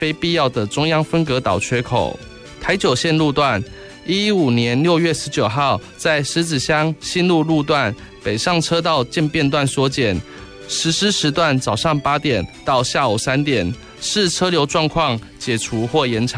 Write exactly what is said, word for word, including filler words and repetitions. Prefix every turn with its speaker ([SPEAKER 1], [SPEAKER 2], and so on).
[SPEAKER 1] 非必要的中央分隔岛缺口。台九线路段，一一五年六月十九号，在狮子乡新路路段北上车道渐变段缩减，实施时段早上八点到下午三点，视车流状况解除或延长。